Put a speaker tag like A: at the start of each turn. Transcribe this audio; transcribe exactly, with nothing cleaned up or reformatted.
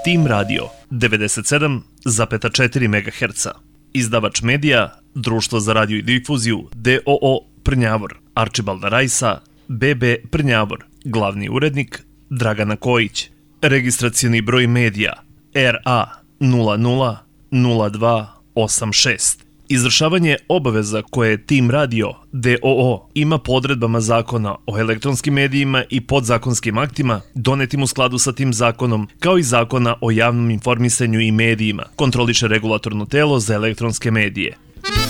A: Tim Radio devedeset sedam zarez četiri megaherca. Izdavač medija, Društvo za radio i difuziju D O O Prnjavor, Arčibalda Rajsa, B B Prnjavor, glavni urednik Dragana Kojić. Registracioni broj medija R A nula nula nula dva osam šest. Izvršavanje obaveza koje Tim Radio D O O ima po odredbama Zakona o elektronskim medijima i podzakonskim aktima donetim u skladu sa tim zakonom, kao i Zakona o javnom informisanju i medijima, kontroliše regulatorno telo za elektronske medije.